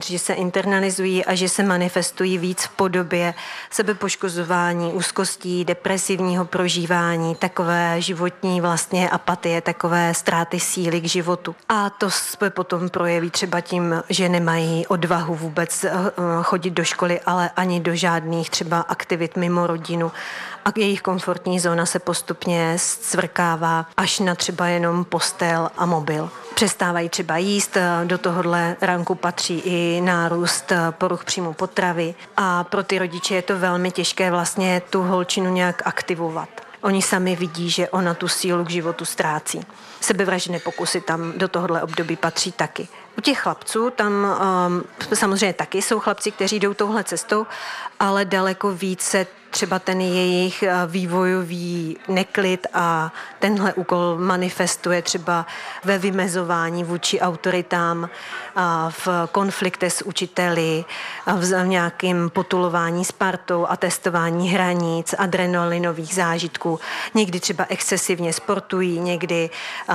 že se internalizují a že se manifestují víc v podobě sebepoškozování, úzkostí, depresivního prožívání, takové životní vlastně apatie, takové ztráty síly k životu. A to se potom projeví třeba tím, že nemají odvahu vůbec chodit do školy, ale ani do žádných třeba aktivit mimo rodinu. A jejich komfortní zóna se postupně scvrkává až na třeba jenom postel a mobil. Přestávají třeba jíst, do tohohle ranku patří i nárůst poruch příjmu potravy a pro ty rodiče je to velmi těžké vlastně tu holčinu nějak aktivovat. Oni sami vidí, že ona tu sílu k životu ztrácí. Sebevražedné pokusy tam do tohohle období patří taky. U těch chlapců tam samozřejmě taky jsou chlapci, kteří jdou touhle cestou, ale daleko více třeba ten jejich vývojový neklid a tenhle úkol manifestuje třeba ve vymezování vůči autoritám, v konfliktech s učiteli, v nějakém potulování s partou a testování hranic, adrenalinových zážitků. Někdy třeba excesivně sportují, někdy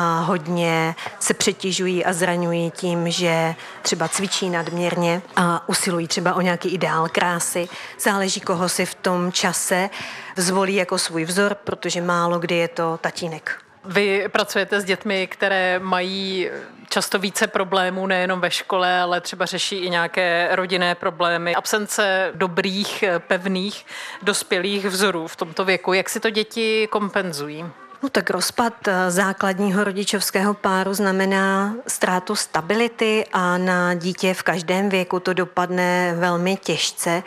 hodně se přetěžují a zraňují tím, že třeba cvičí nadměrně a usilují třeba o nějaký ideál krásy. Záleží, koho si v tom čase zvolí jako svůj vzor, protože málo kdy je to tatínek. Vy pracujete s dětmi, které mají často více problémů, nejenom ve škole, ale třeba řeší i nějaké rodinné problémy. Absence dobrých, pevných, dospělých vzorů v tomto věku. Jak si to děti kompenzují? No tak rozpad základního rodičovského páru znamená ztrátu stability a na dítě v každém věku to dopadne velmi těžce.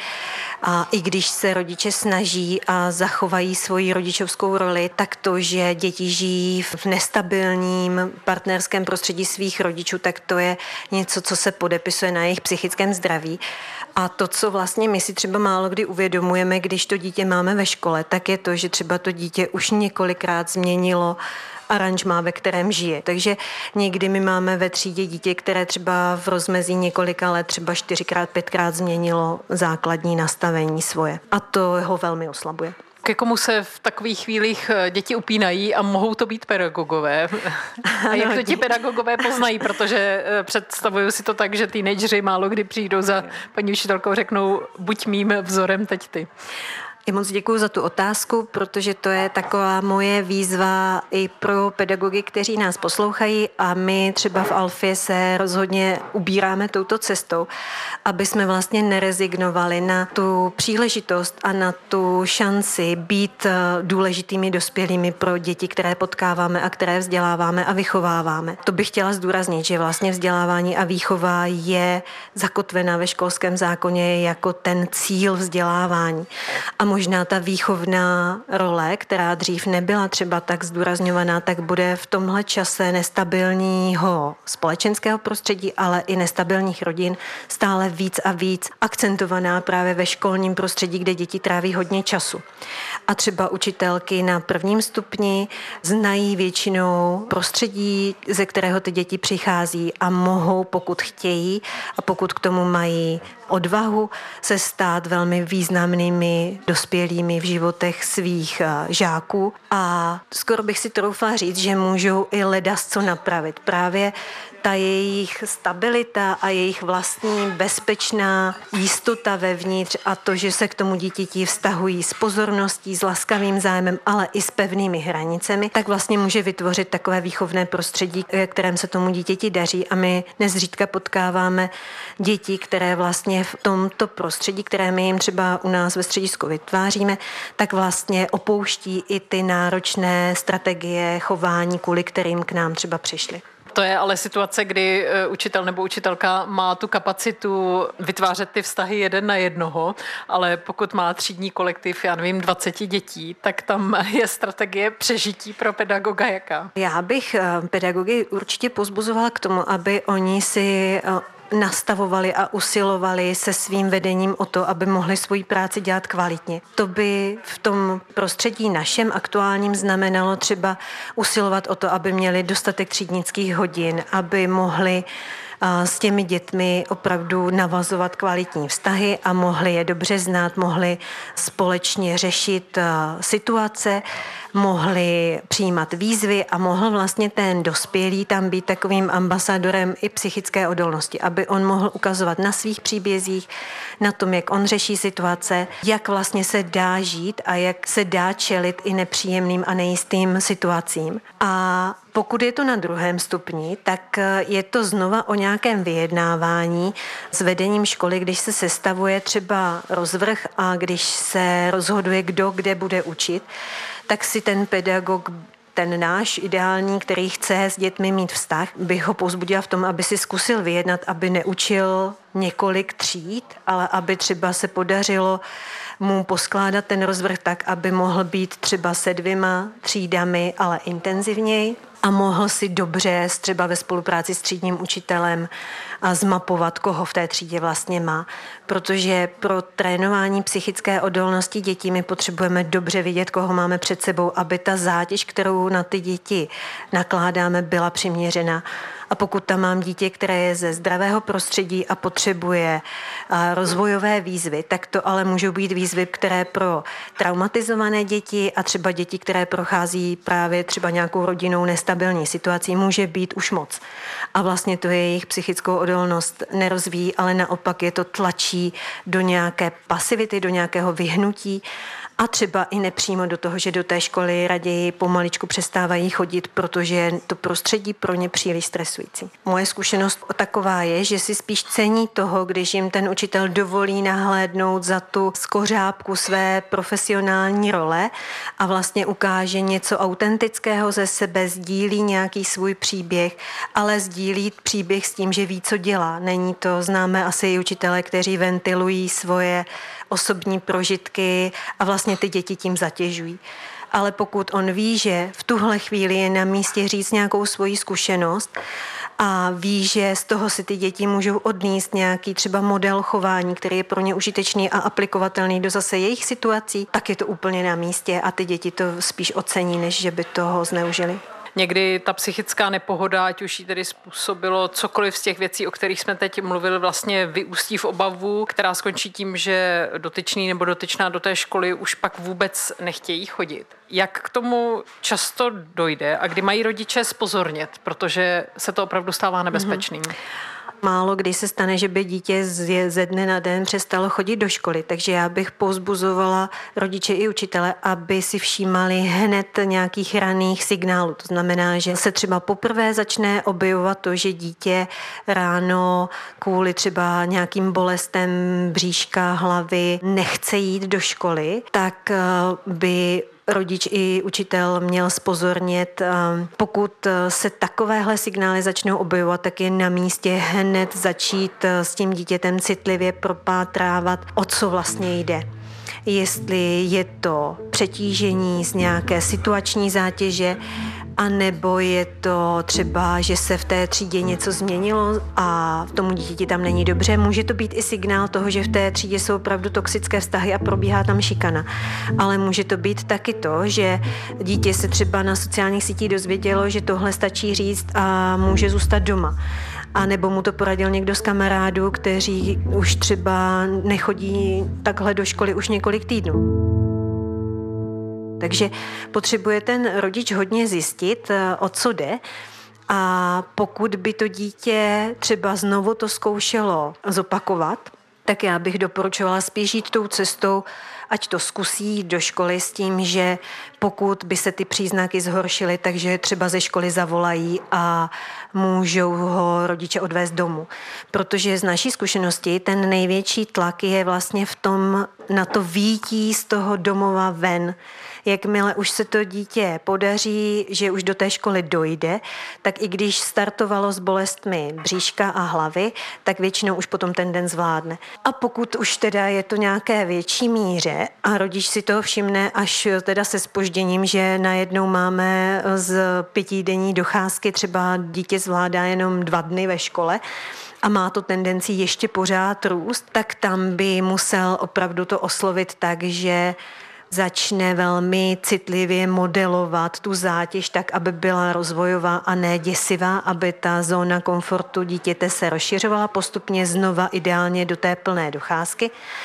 A i když se rodiče snaží a zachovají svoji rodičovskou roli, tak to, že děti žijí v nestabilním partnerském prostředí svých rodičů, tak to je něco, co se podepisuje na jejich psychickém zdraví. A to, co vlastně my si třeba málo kdy uvědomujeme, když to dítě máme ve škole, tak je to, že třeba to dítě už několikrát změnilo aranžmá, ve kterém žije. Takže někdy my máme ve třídě dítě, které třeba v rozmezí několika let třeba 4x, 5x změnilo základní nastavení svoje. A to ho velmi oslabuje. Ke komu se v takových chvílích děti upínají a mohou to být pedagogové? A jak to ti pedagogové poznají? Protože představuju si to tak, že teenageři málo kdy přijdou za paní učitelkou, řeknou, buď mým vzorem teď ty. Já moc děkuji za tu otázku, protože to je taková moje výzva i pro pedagogy, kteří nás poslouchají a my třeba v Alfě se rozhodně ubíráme touto cestou, aby jsme vlastně nerezignovali na tu příležitost a na tu šanci být důležitými dospělými pro děti, které potkáváme a které vzděláváme a vychováváme. To bych chtěla zdůraznit, že vlastně vzdělávání a výchova je zakotvena ve školském zákoně jako ten cíl vzdělávání. A možná ta výchovná role, která dřív nebyla třeba tak zdůrazňovaná, tak bude v tomhle čase nestabilního společenského prostředí, ale i nestabilních rodin stále víc a víc akcentovaná právě ve školním prostředí, kde děti tráví hodně času. A třeba učitelky na prvním stupni znají většinou prostředí, ze kterého ty děti přichází a mohou, pokud chtějí a pokud k tomu mají odvahu, se stát velmi významnými dospělými v životech svých žáků a skoro bych si troufla říct, že můžou i ledasco napravit. Právě ta jejich stabilita a jejich vlastní bezpečná jistota vevnitř a to, že se k tomu dítěti vztahují s pozorností, s laskavým zájmem, ale i s pevnými hranicemi, tak vlastně může vytvořit takové výchovné prostředí, ve kterém se tomu dítěti daří. A my nezřídka potkáváme děti, které vlastně v tomto prostředí, které my jim třeba u nás ve středisku vytváříme, tak vlastně opouští i ty náročné strategie chování, kvůli kterým k nám třeba přišli. To je ale situace, kdy učitel nebo učitelka má tu kapacitu vytvářet ty vztahy jeden na jednoho, ale pokud má třídní kolektiv, 20 dětí, tak tam je strategie přežití pro pedagoga jaká? Já bych pedagogy určitě povzbuzovala k tomu, aby oni si nastavovali a usilovali se svým vedením o to, aby mohli svoji práci dělat kvalitně. To by v tom prostředí našem aktuálním znamenalo třeba usilovat o to, aby měli dostatek třídnických hodin, aby mohli s těmi dětmi opravdu navazovat kvalitní vztahy a mohli je dobře znát, mohli společně řešit situace mohli přijímat výzvy a mohl vlastně ten dospělý tam být takovým ambasadorem i psychické odolnosti, aby on mohl ukazovat na svých příbězích, na tom, jak on řeší situace, jak vlastně se dá žít a jak se dá čelit i nepříjemným a nejistým situacím. A pokud je to na druhém stupni, tak je to znova o nějakém vyjednávání s vedením školy, když se sestavuje třeba rozvrh a když se rozhoduje, kdo kde bude učit, tak si ten pedagog, ten náš ideální, který chce s dětmi mít vztah, bych ho povzbudila v tom, aby si zkusil vyjednat, aby neučil několik tříd, ale aby třeba se podařilo mu poskládat ten rozvrh tak, aby mohl být třeba se 2 třídami, ale intenzivněji a mohl si dobře třeba ve spolupráci s třídním učitelem a zmapovat, koho v té třídě vlastně má. Protože pro trénování psychické odolnosti dětí my potřebujeme dobře vidět, koho máme před sebou, aby ta zátěž, kterou na ty děti nakládáme, byla přiměřená. A pokud tam mám dítě, které je ze zdravého prostředí a potřebuje rozvojové výzvy, tak to ale můžou být výzvy, které pro traumatizované děti a třeba děti, které prochází právě třeba nějakou rodinou nestabilní situací, může být už moc. A vlastně to je jejich psychickou odolnost nerozvíjí, ale naopak je to tlačí do nějaké pasivity, do nějakého vyhnutí a třeba i nepřímo do toho, že do té školy raději pomaličku přestávají chodit, protože je to prostředí pro ně příliš stresující. Moje zkušenost taková je, že si spíš cení toho, když jim ten učitel dovolí nahlédnout za tu skořápku své profesionální role a vlastně ukáže něco autentického ze sebe, sdílí nějaký svůj příběh, ale sdílí příběh s tím, že ví, co dělá. Není to, známe asi i učitelé, kteří ventilují svoje osobní prožitky a vlastně ty děti tím zatěžují. Ale pokud on ví, že v tuhle chvíli je na místě říct nějakou svoji zkušenost a ví, že z toho si ty děti můžou odníst nějaký třeba model chování, který je pro ně užitečný a aplikovatelný do zase jejich situací, tak je to úplně na místě a ty děti to spíš ocení, než že by toho zneužili. Někdy ta psychická nepohoda, ať už jí tedy způsobilo cokoliv z těch věcí, o kterých jsme teď mluvili, vlastně vyústí v obavu, která skončí tím, že dotyčný nebo dotyčná do té školy už pak vůbec nechtějí chodit. Jak k tomu často dojde a kdy mají rodiče zpozornět, protože se to opravdu stává nebezpečným? Málo kdy se stane, že by dítě ze dne na den přestalo chodit do školy, takže já bych povzbuzovala rodiče i učitele, aby si všímali hned nějakých raných signálů. To znamená, že se třeba poprvé začne objevovat to, že dítě ráno kvůli třeba nějakým bolestem bříška, hlavy nechce jít do školy, tak by rodič i učitel měl zpozornět. Pokud se takovéhle signály začnou objevovat, tak je na místě hned začít s tím dítětem citlivě propátrávat, o co vlastně jde. Jestli je to přetížení z nějaké situační zátěže, a nebo je to třeba, že se v té třídě něco změnilo a tomu dítěti tam není dobře. Může to být i signál toho, že v té třídě jsou opravdu toxické vztahy a probíhá tam šikana. Ale může to být taky to, že dítě se třeba na sociálních sítích dozvědělo, že tohle stačí říct a může zůstat doma. A nebo mu to poradil někdo z kamarádů, kteří už třeba nechodí takhle do školy už několik týdnů. Takže potřebuje ten rodič hodně zjistit, o co jde. A pokud by to dítě třeba znovu to zkoušelo zopakovat, tak já bych doporučovala spíš jít tou cestou, ať to zkusí jít do školy s tím, že pokud by se ty příznaky zhoršily, takže třeba ze školy zavolají a můžou ho rodiče odvést domů. Protože z naší zkušenosti ten největší tlak je vlastně v tom, na to výjití z toho domova ven. Jakmile už se to dítě podaří, že už do té školy dojde, tak i když startovalo s bolestmi bříška a hlavy, tak většinou už potom ten den zvládne. A pokud už teda je to nějaké větší míře a rodič si toho všimne až teda se zpožděním, že najednou máme z 5denní docházky třeba dítě zvládá jenom 2 dny ve škole, a má to tendenci ještě pořád růst, tak tam by musel opravdu to oslovit tak, že začne velmi citlivě modelovat tu zátěž tak, aby byla rozvojová a ne děsivá, aby ta zóna komfortu dítěte se rozšiřovala postupně znova ideálně do té plné docházky.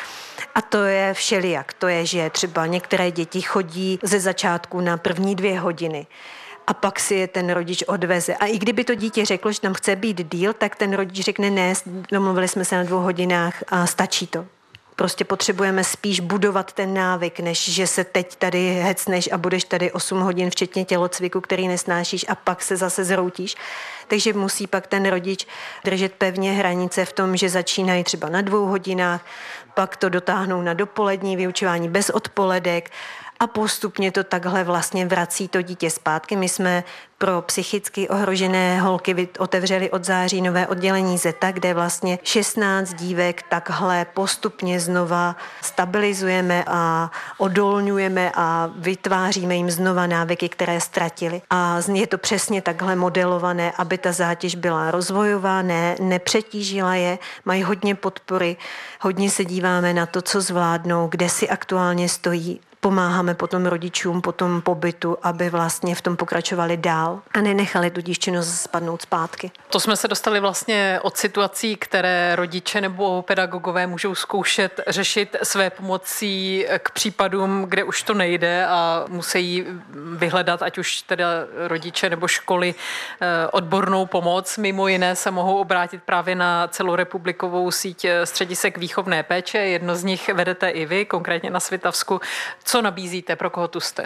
A to je všelijak. To je, že třeba některé děti chodí ze začátku na první 2 hodiny. A pak si je ten rodič odveze. A i kdyby to dítě řeklo, že tam chce být díl, tak ten rodič řekne ne, domluvili jsme se na 2 hodinách a stačí to. Prostě potřebujeme spíš budovat ten návyk, než že se teď tady hecneš a budeš tady 8 hodin, včetně tělocviku, který nesnášíš a pak se zase zroutíš. Takže musí pak ten rodič držet pevně hranice v tom, že začínají třeba na 2 hodinách, pak to dotáhnou na dopolední vyučování bez odpoledek a postupně to takhle vlastně vrací to dítě zpátky. My jsme pro psychicky ohrožené holky otevřeli od září nové oddělení Zeta, kde vlastně 16 dívek takhle postupně znova stabilizujeme a odolňujeme a vytváříme jim znova návyky, které ztratili. A je to přesně takhle modelované, aby ta zátěž byla rozvojová, nepřetížila je, mají hodně podpory, hodně se díváme na to, co zvládnou, kde si aktuálně stojí. Pomáháme potom rodičům po tom pobytu, aby vlastně v tom pokračovali dál a nenechali tu dívčinu spadnout zpátky. To jsme se dostali vlastně od situací, které rodiče nebo pedagogové můžou zkoušet řešit své pomocí k případům, kde už to nejde a musí vyhledat, ať už teda rodiče nebo školy, odbornou pomoc. Mimo jiné se mohou obrátit právě na celorepublikovou síť středisek výchovné péče. Jedno z nich vedete i vy, konkrétně na Svitavsku. Co nabízíte, pro koho tu jste?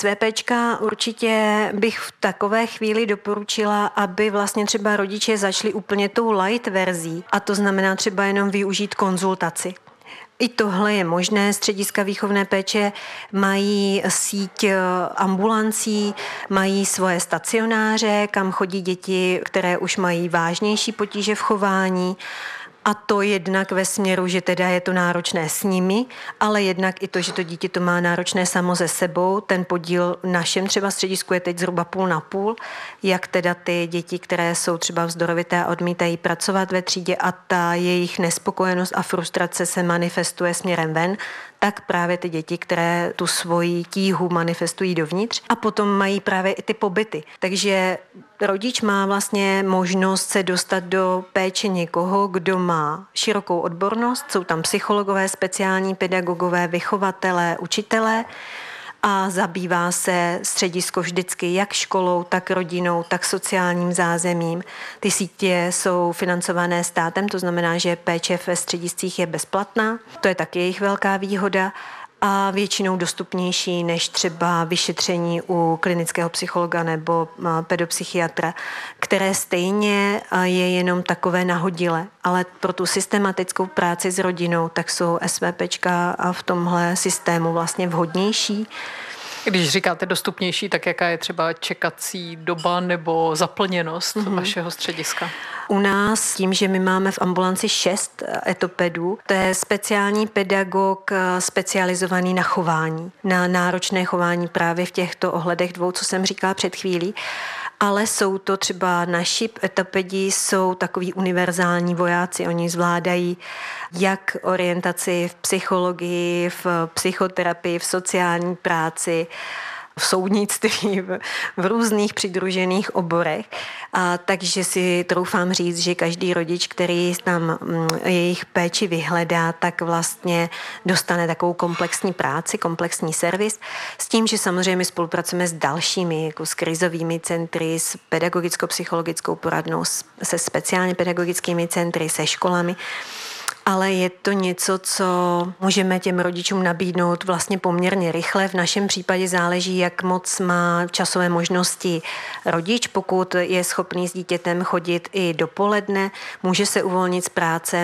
SVPčka určitě bych v takové chvíli doporučila, aby vlastně třeba rodiče začali úplně tou light verzí a to znamená třeba jenom využít konzultaci. I tohle je možné. Střediska výchovné péče mají síť ambulancí, mají svoje stacionáře, kam chodí děti, které už mají vážnější potíže v chování. A to jednak ve směru, že teda je to náročné s nimi, ale jednak i to, že to dítě to má náročné samo ze sebou. Ten podíl v našem třeba středisku je teď zhruba 50/50, jak teda ty děti, které jsou třeba vzdorovité a odmítají pracovat ve třídě a ta jejich nespokojenost a frustrace se manifestuje směrem ven, tak právě ty děti, které tu svoji tíhu manifestují dovnitř a potom mají právě i ty pobyty. Takže rodič má vlastně možnost se dostat do péče někoho, kdo má širokou odbornost, jsou tam psychologové, speciální pedagogové, vychovatelé, učitelé a zabývá se středisko vždycky jak školou, tak rodinou, tak sociálním zázemím. Ty sítě jsou financované státem, to znamená, že péče ve střediscích je bezplatná, to je taky jejich velká výhoda a většinou dostupnější než třeba vyšetření u klinického psychologa nebo pedopsychiatra, které stejně je jenom takové nahodile, ale pro tu systematickou práci s rodinou, tak jsou SVPčka a v tomhle systému vlastně vhodnější. Když říkáte dostupnější, tak jaká je třeba čekací doba nebo zaplněnost vašeho střediska? U nás tím, že my máme v ambulanci 6 etopedů, to je speciální pedagog specializovaný na chování, na náročné chování právě v těchto ohledech 2, co jsem říkala před chvílí. Ale jsou to třeba naši etopedi, jsou takový univerzální vojáci. Oni zvládají jak orientaci v psychologii, v psychoterapii, v sociální práci, v soudnictví, v různých přidružených oborech. A takže si troufám říct, že každý rodič, který tam jejich péči vyhledá, tak vlastně dostane takovou komplexní práci, komplexní servis. S tím, že samozřejmě spolupracujeme s dalšími, jako s krizovými centry, s pedagogicko-psychologickou poradnou, se speciálně pedagogickými centry, se školami. Ale je to něco, co můžeme těm rodičům nabídnout vlastně poměrně rychle. V našem případě záleží, jak moc má časové možnosti rodič. Pokud je schopný s dítětem chodit i dopoledne, může se uvolnit z práce,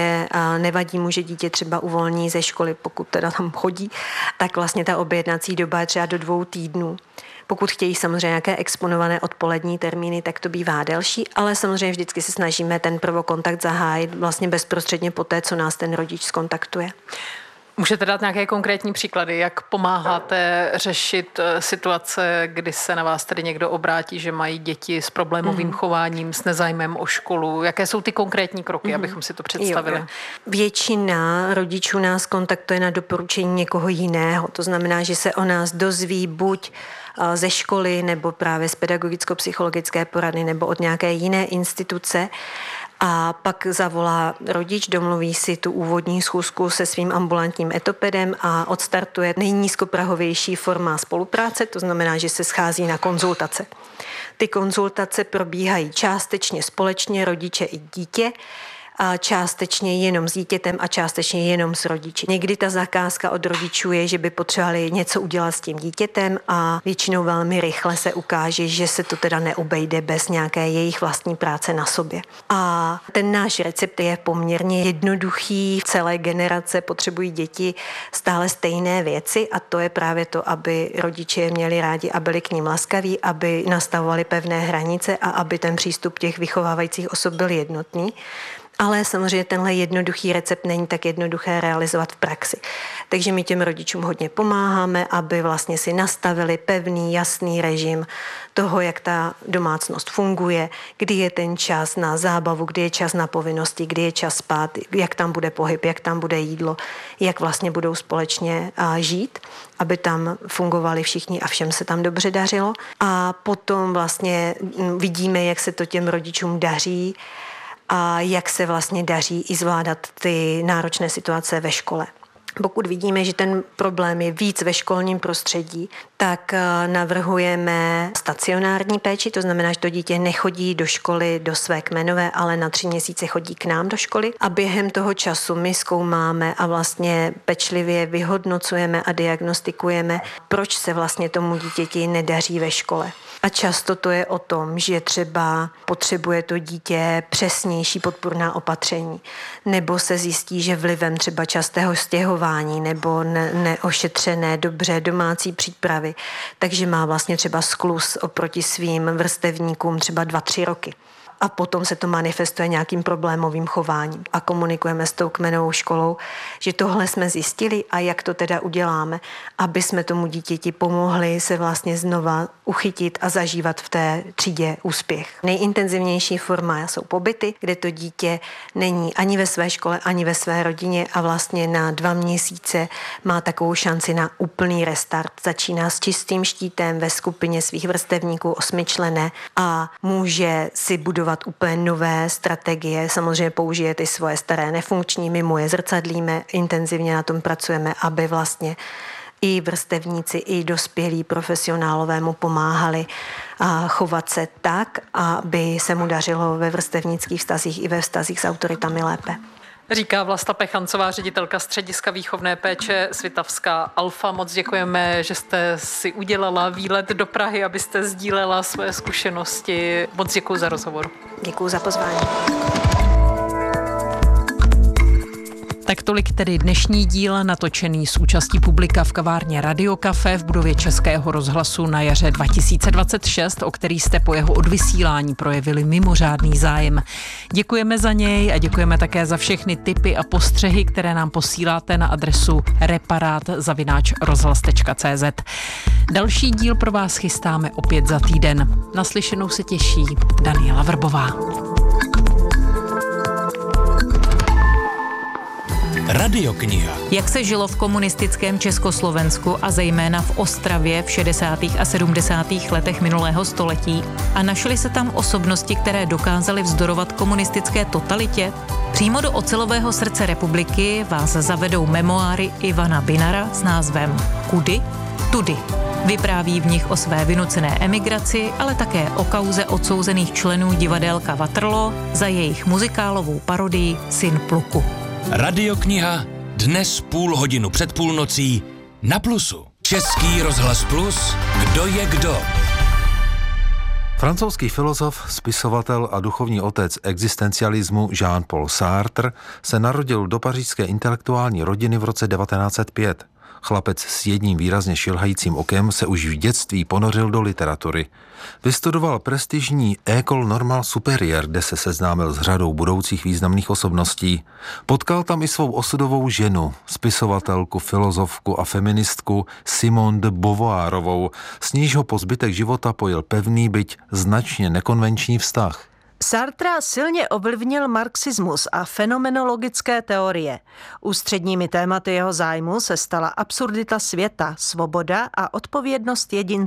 nevadí mu, že dítě třeba uvolní ze školy, pokud teda tam chodí, tak vlastně ta objednací doba je třeba do 2 týdnů. Pokud chtějí samozřejmě nějaké exponované odpolední termíny, tak to bývá delší, ale samozřejmě vždycky se snažíme ten prvokontakt zahájit vlastně bezprostředně po té, co nás ten rodič skontaktuje. Můžete dát nějaké konkrétní příklady, jak pomáháte řešit situace, kdy se na vás tedy někdo obrátí, že mají děti s problémovým chováním, s nezájmem o školu? Jaké jsou ty konkrétní kroky, abychom si to představili? Jo. Většina rodičů nás kontaktuje na doporučení někoho jiného. To znamená, že se o nás dozví buď ze školy nebo právě z pedagogicko-psychologické porady nebo od nějaké jiné instituce. a pak zavolá rodič, domluví si tu úvodní schůzku se svým ambulantním etopedem a odstartuje nejnízkoprahovější forma spolupráce, to znamená, že se schází na konzultace. Ty konzultace probíhají částečně společně rodiče i dítě, a částečně jenom s dítětem a částečně jenom s rodiči. Někdy ta zakázka od rodičů je, že by potřebovali něco udělat s tím dítětem a většinou velmi rychle se ukáže, že se to teda neobejde bez nějaké jejich vlastní práce na sobě. A ten náš recept je poměrně jednoduchý. Celé generace potřebují děti stále stejné věci a to je právě to, aby rodiče je měli rádi a byli k ním laskaví, aby nastavovali pevné hranice a aby ten přístup těch vychovávajících osob byl jednotný. Ale samozřejmě tenhle jednoduchý recept není tak jednoduché realizovat v praxi. Takže my těm rodičům hodně pomáháme, aby vlastně si nastavili pevný, jasný režim toho, jak ta domácnost funguje, kdy je ten čas na zábavu, kdy je čas na povinnosti, kdy je čas spát, jak tam bude pohyb, jak tam bude jídlo, jak vlastně budou společně žít, aby tam fungovali všichni a všem se tam dobře dařilo. A potom vlastně vidíme, jak se to těm rodičům daří, a jak se vlastně daří i zvládat ty náročné situace ve škole. Pokud vidíme, že ten problém je víc ve školním prostředí, tak navrhujeme stacionární péči, to znamená, že to dítě nechodí do školy do své kmenové, ale na 3 měsíce chodí k nám do školy a během toho času my zkoumáme a vlastně pečlivě vyhodnocujeme a diagnostikujeme, proč se vlastně tomu dítěti nedaří ve škole. A často to je o tom, že třeba potřebuje to dítě přesnější podpůrná opatření, nebo se zjistí, že vlivem třeba častého stěhování nebo neošetřené dobře domácí přípravy, takže má vlastně třeba skluz oproti svým vrstevníkům třeba 2-3 roky. A potom se to manifestuje nějakým problémovým chováním. A komunikujeme s tou kmenovou školou, že tohle jsme zjistili a jak to teda uděláme, aby jsme tomu dítěti pomohli se vlastně znova uchytit a zažívat v té třídě úspěch. Nejintenzivnější forma jsou pobyty, kde to dítě není ani ve své škole, ani ve své rodině a vlastně na 2 měsíce má takovou šanci na úplný restart. Začíná s čistým štítem ve skupině svých vrstevníků 8členné a může si budovat úplně nové strategie. Samozřejmě použije ty svoje staré nefunkční, my mu je zrcadlíme, intenzivně na tom pracujeme, aby vlastně i vrstevníci, i dospělí profesionálové mu pomáhali chovat se tak, aby se mu dařilo ve vrstevnických vztazích i ve vztazích s autoritami lépe. Říká Vlasta Pechancová, ředitelka střediska výchovné péče Svitavská Alfa. Moc děkujeme, že jste si udělala výlet do Prahy, abyste sdílela své zkušenosti. Moc děkuji za rozhovor. Děkuji za pozvání. Tak tolik tedy dnešní díl natočený s účastí publika v kavárně Radio Café v budově Českého rozhlasu na jaře 2026, o který jste po jeho odvysílání projevili mimořádný zájem. Děkujeme za něj a děkujeme také za všechny tipy a postřehy, které nám posíláte na adresu reparát@rozhlas.cz. Další díl pro vás chystáme opět za týden. Naslyšenou se těší Daniela Vrbová. Radiokniha. Jak se žilo v komunistickém Československu a zejména v Ostravě v 60. a 70. letech minulého století a našly se tam osobnosti, které dokázaly vzdorovat komunistické totalitě? Přímo do ocelového srdce republiky vás zavedou memoáry Ivana Binara s názvem Kudy? Tudy. Vypráví v nich o své vynucené emigraci, ale také o kauze odsouzených členů divadélka Waterloo za jejich muzikálovou parodii Syn pluku. Radiokniha dnes 0,5 před půlnocí na Plusu. Český rozhlas Plus. Kdo je kdo? Francouzský filozof, spisovatel a duchovní otec existencialismu Jean-Paul Sartre se narodil do pařížské intelektuální rodiny v roce 1905. Chlapec s jedním výrazně šilhajícím okem se už v dětství ponořil do literatury. Vystudoval prestižní École Normale Supérieure, kde se seznámil s řadou budoucích významných osobností. Potkal tam i svou osudovou ženu, spisovatelku, filozofku a feministku Simone de Beauvoirovou, s níž ho po zbytek života pojil pevný, byť značně nekonvenční vztah. Sartra silně ovlivnil marxismus a fenomenologické teorie. Ústředními tématy jeho zájmu se stala absurdita světa, svoboda a odpovědnost jedince.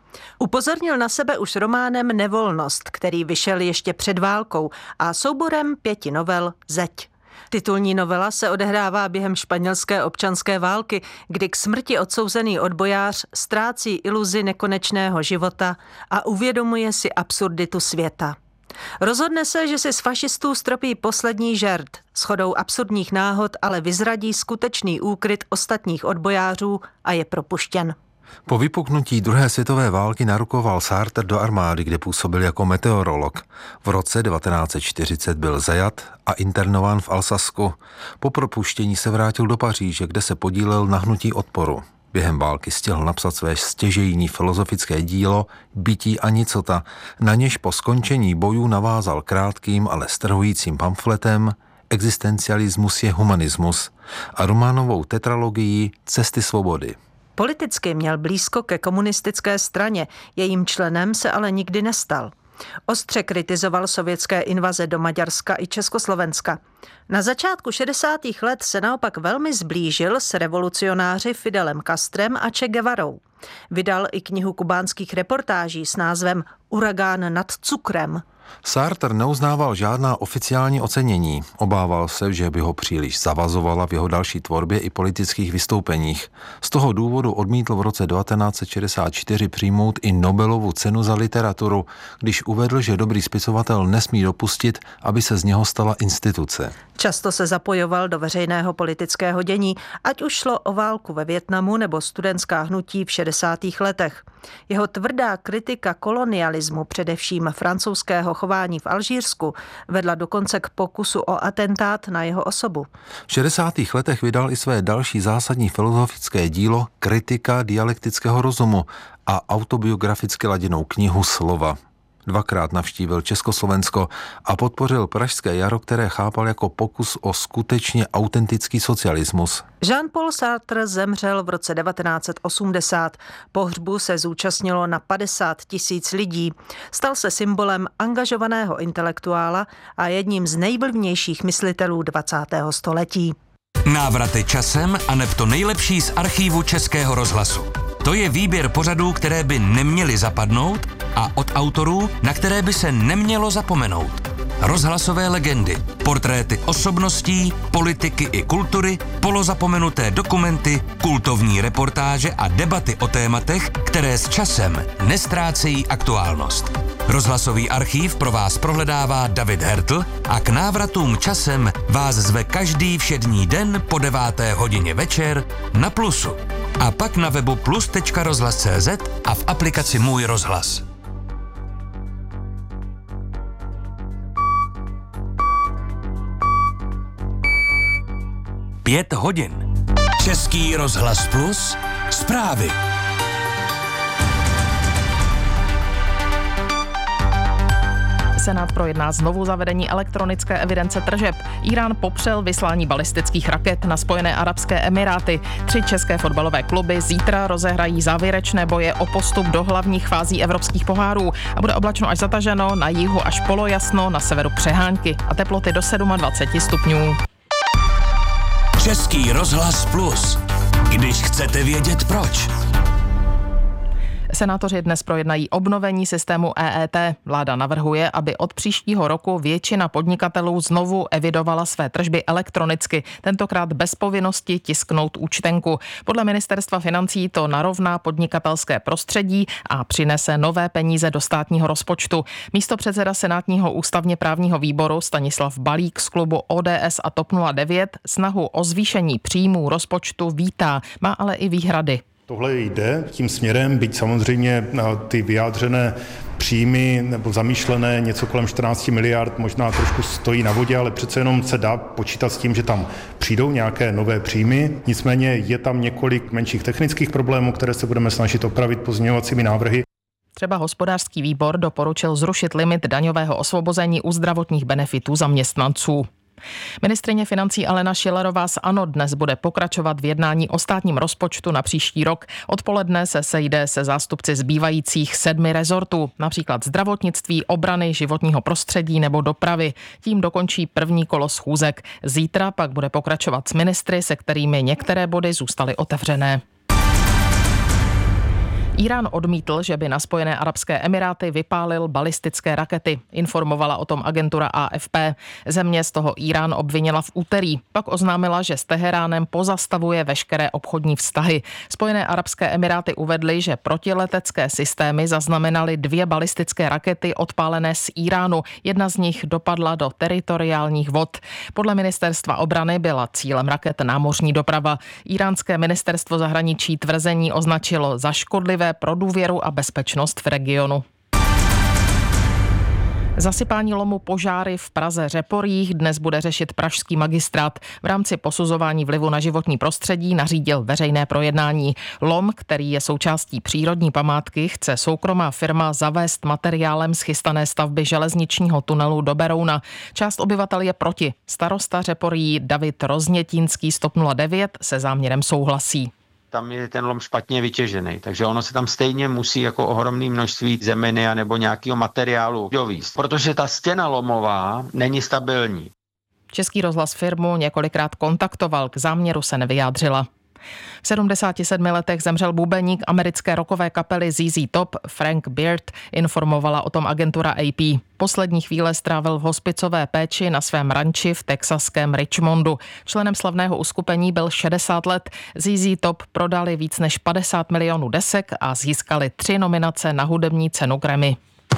Upozornil na sebe už románem Nevolnost, který vyšel ještě před válkou, a souborem 5 novel Zeď. Titulní novela se odehrává během španělské občanské války, kdy k smrti odsouzený odbojář ztrácí iluzi nekonečného života a uvědomuje si absurditu světa. Rozhodne se, že si z fašistů stropí poslední žert. Shodou absurdních náhod ale vyzradí skutečný úkryt ostatních odbojářů a je propuštěn. Po vypuknutí druhé světové války narukoval Sartre do armády, kde působil jako meteorolog. V roce 1940 byl zajat a internován v Alsasku. Po propuštění se vrátil do Paříže, kde se podílel na hnutí odporu. Během války stihl napsat své stěžejní filozofické dílo Bytí a nicota, na něž po skončení bojů navázal krátkým, ale strhujícím pamfletem Existencialismus je humanismus a románovou tetralogii Cesty svobody. Politicky měl blízko ke komunistické straně, jejím členem se ale nikdy nestal. Ostře kritizoval sovětské invaze do Maďarska i Československa. Na začátku 60. let se naopak velmi zblížil s revolucionáři Fidelem Castrem a Che Guevarou. Vydal i knihu kubánských reportáží s názvem Uragán nad cukrem. Sartre neuznával žádná oficiální ocenění. Obával se, že by ho příliš zavazovala v jeho další tvorbě i politických vystoupeních. Z toho důvodu odmítl v roce 1964 přijmout i Nobelovu cenu za literaturu, když uvedl, že dobrý spisovatel nesmí dopustit, aby se z něho stala instituce. Často se zapojoval do veřejného politického dění, ať už šlo o válku ve Vietnamu nebo studentská hnutí v 60. letech. Jeho tvrdá kritika kolonialismu, především francouzského chování v Alžírsku, vedla dokonce k pokusu o atentát na jeho osobu. V 60. letech vydal i své další zásadní filozofické dílo Kritika dialektického rozumu a autobiograficky laděnou knihu Slova. 2krát navštívil Československo a podpořil Pražské jaro, které chápal jako pokus o skutečně autentický socialismus. Jean-Paul Sartre zemřel v roce 1980. Pohřbu se zúčastnilo na 50 000 lidí. Stal se symbolem angažovaného intelektuála a jedním z nejvlivnějších myslitelů 20. století. Návraty časem a neb to nejlepší z archívu Českého rozhlasu. To je výběr pořadů, které by neměly zapadnout a od autorů, na které by se nemělo zapomenout. Rozhlasové legendy, portréty osobností, politiky i kultury, polozapomenuté dokumenty, kultovní reportáže a debaty o tématech, které s časem nestrácejí aktuálnost. Rozhlasový archív pro vás prohledává David Hertl a k návratům časem vás zve každý všední den po 9. hodině večer na Plusu. A pak na webu plus.rozhlas.cz a v aplikaci Můj rozhlas. Pět hodin. Český rozhlas Plus. Zprávy. Senát projedná znovu zavedení elektronické evidence tržeb. Irán popřel vyslání balistických raket na Spojené arabské emiráty. 3 české fotbalové kluby zítra rozehrají závěrečné boje o postup do hlavních fází evropských pohárů a bude oblačno až zataženo, na jihu až polojasno, na severu přehánky a teploty do 27 stupňů. Český rozhlas Plus. Když chcete vědět proč. Senátoři dnes projednají obnovení systému EET. Vláda navrhuje, aby od příštího roku většina podnikatelů znovu evidovala své tržby elektronicky, tentokrát bez povinnosti tisknout účtenku. Podle ministerstva financí to narovná podnikatelské prostředí a přinese nové peníze do státního rozpočtu. Místopředseda senátního ústavně právního výboru Stanislav Balík z klubu ODS a TOP 09 snahu o zvýšení příjmů rozpočtu vítá, má ale i výhrady. Tohle jde tím směrem, byť samozřejmě ty vyjádřené příjmy nebo zamýšlené něco kolem 14 miliard možná trošku stojí na vodě, ale přece jenom se dá počítat s tím, že tam přijdou nějaké nové příjmy. Nicméně je tam několik menších technických problémů, které se budeme snažit opravit pozměňovacími návrhy. Třeba hospodářský výbor doporučil zrušit limit daňového osvobození u zdravotních benefitů zaměstnanců. Ministryně financí Alena Schillerová z ANO dnes bude pokračovat v jednání o státním rozpočtu na příští rok. Odpoledne se sejde se zástupci zbývajících 7 rezortů, například zdravotnictví, obrany, životního prostředí nebo dopravy. Tím dokončí první kolo schůzek. Zítra pak bude pokračovat s ministry, se kterými některé body zůstaly otevřené. Irán odmítl, že by na Spojené arabské emiráty vypálil balistické rakety. Informovala o tom agentura AFP. Země z toho Irán obvinila v úterý. Pak oznámila, že s Teheránem pozastavuje veškeré obchodní vztahy. Spojené arabské emiráty uvedly, že protiletecké systémy zaznamenaly 2 balistické rakety odpálené z Iránu. Jedna z nich dopadla do teritoriálních vod. Podle ministerstva obrany byla cílem raket námořní doprava. Iránské ministerstvo zahraničí tvrzení označilo za škodlivé pro důvěru a bezpečnost v regionu. Zasypání lomu požáry v Praze Řeporích dnes bude řešit pražský magistrát. V rámci posuzování vlivu na životní prostředí nařídil veřejné projednání. Lom, který je součástí přírodní památky, chce soukromá firma zavést materiálem z chystané stavby železničního tunelu do Berouna. Část obyvatel je proti. Starosta Řeporí David Roznětínský z TOP 09 se záměrem souhlasí. Tam je ten lom špatně vytěžený, takže ono se tam stejně musí jako ohromné množství zeminy a nebo nějakého materiálu dovízt, protože ta stěna lomová není stabilní. Český rozhlas firmu několikrát kontaktoval, k záměru se nevyjádřila. V 77 letech zemřel bubeník americké rockové kapely ZZ Top Frank Beard, informovala o tom agentura AP. Poslední chvíle strávil v hospicové péči na svém ranči v texaském Richmondu. Členem slavného uskupení byl 60 let. ZZ Top prodali víc než 50 milionů desek a získali 3 nominace na hudební cenu Grammy.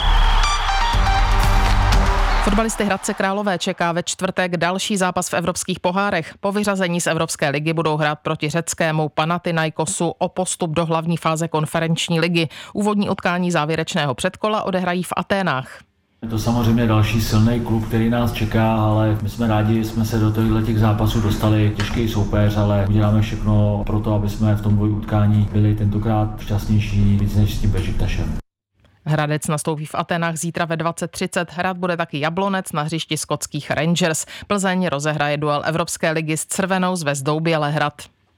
Fotbalisty Hradce Králové čeká ve čtvrtek další zápas v evropských pohárech. Po vyřazení z Evropské ligy budou hrát proti řeckému Panathinaikosu o postup do hlavní fáze konferenční ligy. Úvodní utkání závěrečného předkola odehrají v Aténách. Je to samozřejmě další silný klub, který nás čeká, ale my jsme rádi, že jsme se do těch zápasů dostali. Těžký soupeř, ale uděláme všechno pro to, aby jsme v tom dvojutkání byli tentokrát šťastnější víc než s tím Beşiktašem. Hradec nastoupí v Aténách zítra ve 20:30. Hrát bude taky Jablonec na hřišti skotských Rangers. Plzeň rozehraje duel Evropské ligy s Crvenou zvezdou Bělehrad.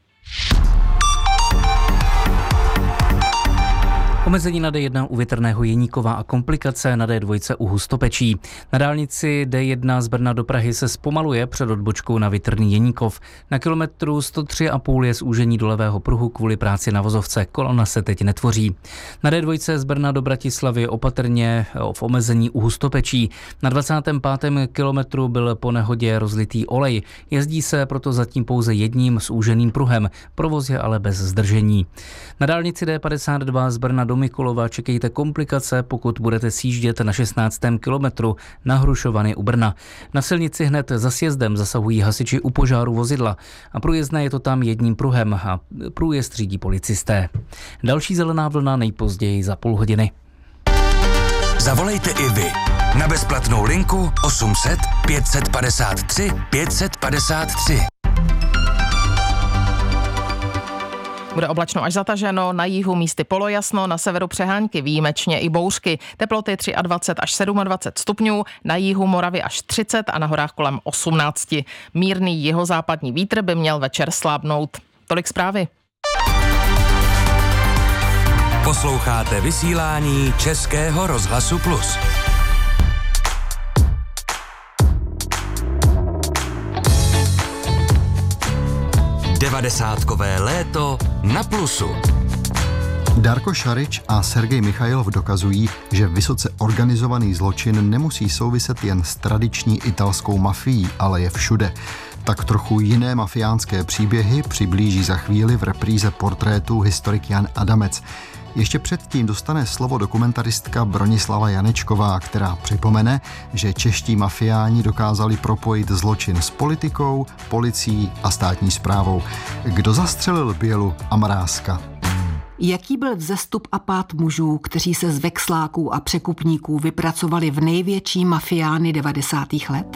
Omezení na D1 u Větrného Jeníkova a komplikace na D2 u Hustopečí. Na dálnici D1 z Brna do Prahy se zpomaluje před odbočkou na Větrný Jeníkov. Na kilometru 103,5 je zúžení do levého pruhu kvůli práci na vozovce. Kolona se teď netvoří. Na D2 z Brna do Bratislavy opatrně v omezení u Hustopečí. Na 25. kilometru byl po nehodě rozlitý olej. Jezdí se proto zatím pouze jedním zúženým pruhem. Provoz je ale bez zdržení. Na dálnici D52 z Brna do Mikulova čekejte komplikace, pokud budete sjíždět na 16. kilometru na Hrušovany u Brna. Na silnici hned za sjezdem zasahují hasiči u požáru vozidla a průjezdné je to tam jedním pruhem a průjezd řídí policisté. Další zelená vlna nejpozději za půl hodiny. Zavolejte i vy na bezplatnou linku 800 553 553. Bude oblačno až zataženo, na jihu místy polojasno, na severu přehánky, výjimečně i bouřky. Teploty 23 až 27 stupňů, na jihu Moravy až 30 a na horách kolem 18. Mírný jihozápadní vítr by měl večer slábnout. Tolik zprávy. Posloucháte vysílání Českého rozhlasu Plus. 90kové léto na Plusu. Darko Šarič a Sergej Michajlov dokazují, že vysoce organizovaný zločin nemusí souviset jen s tradiční italskou mafií, ale je všude. Tak trochu jiné mafiánské příběhy přiblíží za chvíli v repríze portrétu historik Jan Adamec. Ještě předtím dostane slovo dokumentaristka Bronislava Janečková, která připomene, že čeští mafiáni dokázali propojit zločin s politikou, policií a státní správou. Kdo zastřelil Bělu a Mrázka? Jaký byl vzestup a pád mužů, kteří se z vexláků a překupníků vypracovali v největší mafiány 90. let?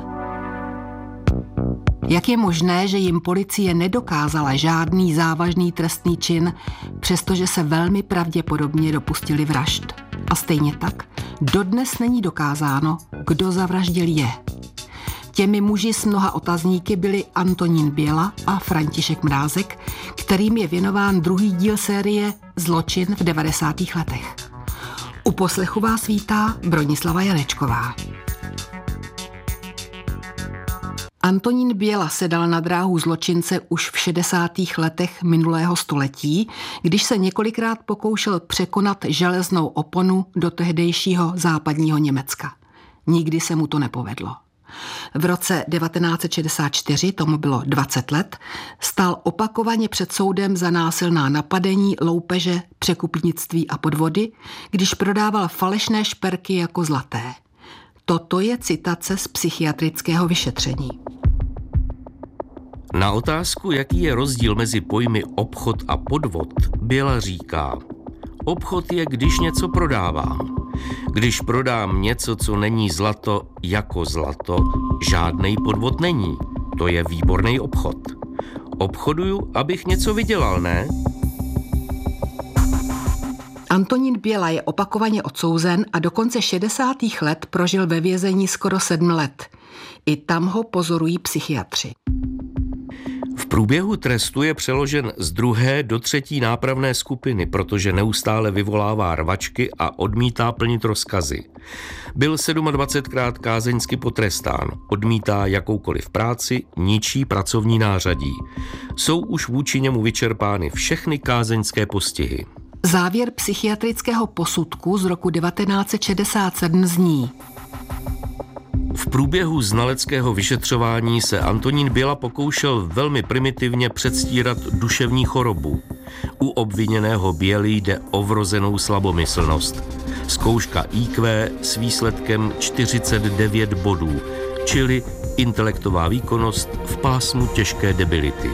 Jak je možné, že jim policie nedokázala žádný závažný trestný čin, přestože se velmi pravděpodobně dopustili vražd? A stejně tak, dodnes není dokázáno, kdo zavraždil je. Těmi muži s mnoha otazníky byli Antonín Běla a František Mrázek, kterým je věnován druhý díl série Zločin v 90. letech. U poslechu vás vítá Bronislava Janečková. Antonín Běla se dal na dráhu zločince už v 60. letech minulého století, když se několikrát pokoušel překonat železnou oponu do tehdejšího západního Německa. Nikdy se mu to nepovedlo. V roce 1964, tomu bylo 20 let, stál opakovaně před soudem za násilná napadení, loupeže, překupnictví a podvody, když prodával falešné šperky jako zlaté. Toto je citace z psychiatrického vyšetření. Na otázku, jaký je rozdíl mezi pojmy obchod a podvod, Běla říká: obchod je, když něco prodávám. Když prodám něco, co není zlato jako zlato, žádnej podvod není. To je výborný obchod. Obchoduju, abych něco vydělal, ne? Antonín Běla je opakovaně odsouzen a do konce 60. let prožil ve vězení skoro 7 let. I tam ho pozorují psychiatři. V průběhu trestu je přeložen z 2. do 3. nápravné skupiny, protože neustále vyvolává rvačky a odmítá plnit rozkazy. Byl 27krát kázeňsky potrestán, odmítá jakoukoliv práci, ničí pracovní nářadí. Jsou už vůči němu vyčerpány všechny kázeňské postihy. Závěr psychiatrického posudku z roku 1967 zní: v průběhu znaleckého vyšetřování se Antonín Běla pokoušel velmi primitivně předstírat duševní chorobu. U obviněného Běly jde o vrozenou slabomyslnost. Zkouška IQ s výsledkem 49 bodů, čili intelektová výkonnost v pásmu těžké debility.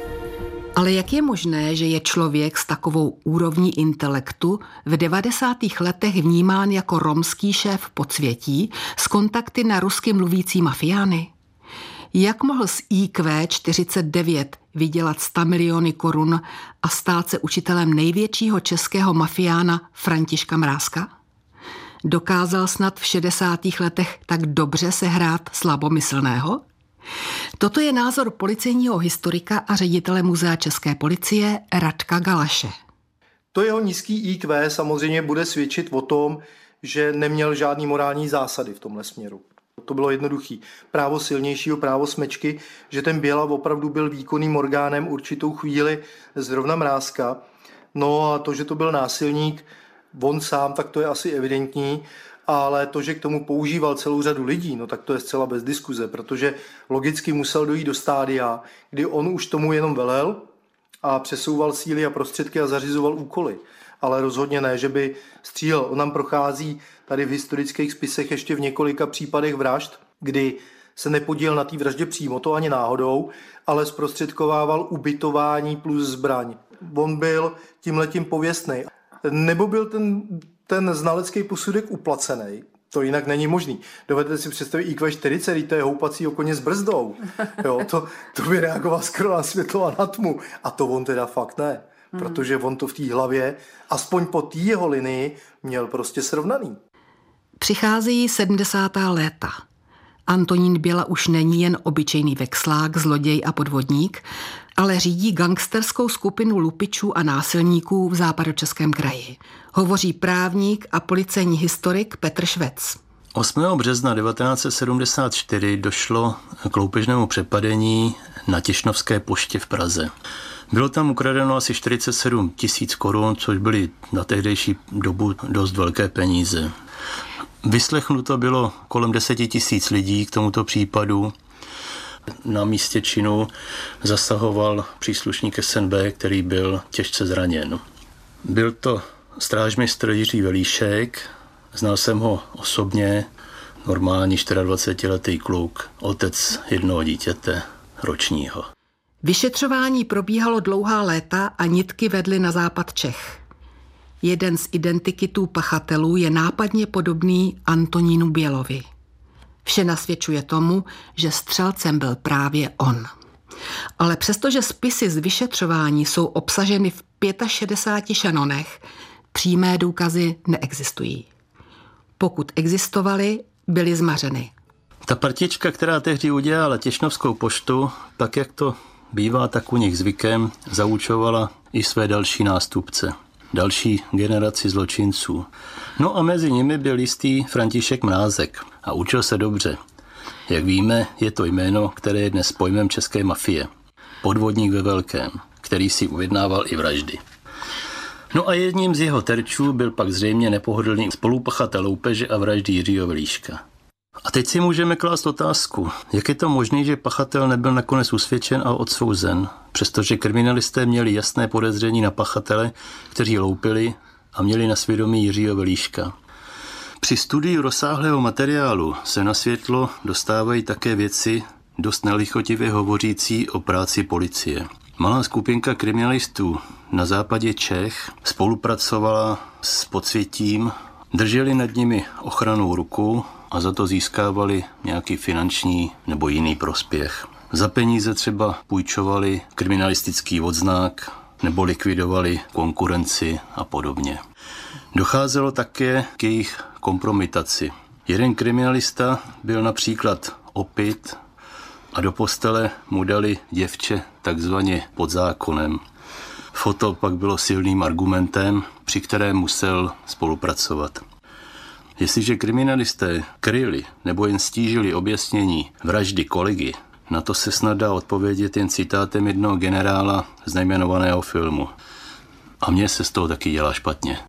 Ale jak je možné, že je člověk s takovou úrovní intelektu v 90. letech vnímán jako romský šéf podsvětí s kontakty na rusky mluvící mafiány? Jak mohl z IQ 49 vydělat 100 miliony korun a stát se učitelem největšího českého mafiána Františka Mrázka? Dokázal snad v 60. letech tak dobře sehrát slabomyslného? Toto je názor policejního historika a ředitele Muzea české policie Radka Galaše. To jeho nízký IQ samozřejmě bude svědčit o tom, že neměl žádný morální zásady v tomhle směru. To bylo jednoduchý. Právo silnějšího, právo smečky, že ten Běla opravdu byl výkonným orgánem určitou chvíli zrovna Mrázka. No a to, že to byl násilník, on sám, tak to je asi evidentní, ale to, že k tomu používal celou řadu lidí, no tak to je zcela bez diskuze, protože logicky musel dojít do stádia, kdy on už tomu jenom velel a přesouval síly a prostředky a zařizoval úkoly. Ale rozhodně ne, že by střílel. On nám prochází tady v historických spisech ještě v několika případech vražd, kdy se nepodílel na té vraždě přímo, to ani náhodou, ale zprostředkovával ubytování plus zbraň. On byl tímhletím pověstnej. Nebo byl ten znalecký posudek uplacený. To jinak není možný. Dovedete si představit IQ 40, to je houpacího koně s brzdou. Jo, to by reagoval skoro na světlo a na tmu. A to on teda fakt ne. Protože on to v té hlavě, aspoň po té jeho linii, měl prostě srovnaný. Přicházejí 70. léta. Antonín Běla už není jen obyčejný vexlák, zloděj a podvodník, ale řídí gangsterskou skupinu lupičů a násilníků v Západočeském kraji. Hovoří právník a policejní historik Petr Švec. 8. března 1974 došlo k loupežnému přepadení na Tišnovské poště v Praze. Bylo tam ukradeno asi 47 000 korun, což byly na tehdejší dobu dost velké peníze. Vyslechnuto bylo kolem 10 000 lidí k tomuto případu. Na místě činu zasahoval příslušník SNB, který byl těžce zraněn. Byl to strážmistr Jiří Velíšek, znal jsem ho osobně, normální 24letý kluk, otec jednoho dítěte ročního. Vyšetřování probíhalo dlouhá léta a nitky vedly na západ Čech. Jeden z identikitů pachatelů je nápadně podobný Antonínu Bělovi. Vše nasvědčuje tomu, že střelcem byl právě on. Ale přestože spisy z vyšetřování jsou obsaženy v 65 šanonech, přímé důkazy neexistují. Pokud existovaly, byly zmařeny. Ta partička, která tehdy udělala Tišnovskou poštu, tak jak to bývá tak u nich zvykem, zaučovala i své další nástupce, další generaci zločinců. No a mezi nimi byl jistý František Mrázek a učil se dobře. Jak víme, je to jméno, které je dnes pojmem české mafie. Podvodník ve velkém, který si ujednával i vraždy. No a jedním z jeho terčů byl pak zřejmě nepohodlný spolupachatel loupeže a vraždy Jiřího Velíška. A teď si můžeme klást otázku, jak je to možné, že pachatel nebyl nakonec usvědčen a odsouzen, přestože kriminalisté měli jasné podezření na pachatele, kteří loupili a měli na svědomí Jiřího Velíška. Při studiu rozsáhlého materiálu se na světlo dostávají také věci dost nelichotivě hovořící o práci policie. Malá skupinka kriminalistů na západě Čech spolupracovala s podsvětím, drželi nad nimi ochrannou ruku a za to získávali nějaký finanční nebo jiný prospěch. Za peníze třeba půjčovali kriminalistický odznak nebo likvidovali konkurenci a podobně. Docházelo také k jejich kompromitaci. Jeden kriminalista byl například opit a do postele mu dali děvče takzvaně pod zákonem. Foto pak bylo silným argumentem, při kterém musel spolupracovat. Jestliže kriminalisté kryli nebo jen stížili objasnění vraždy kolegy, na to se snad dá odpovědět jen citátem jednoho generála z nejmenovaného filmu. A mně se z toho taky dělá špatně.